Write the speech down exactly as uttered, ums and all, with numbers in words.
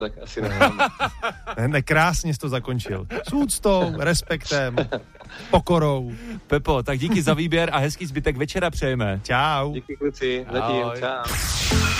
tak asi nevím. Ne, krásně jsi to zakončil. S úctou, respektem, pokorou. Pepo, tak díky za výběr a hezký zbytek večera přejeme. Čau. Díky kluci, letím, čau.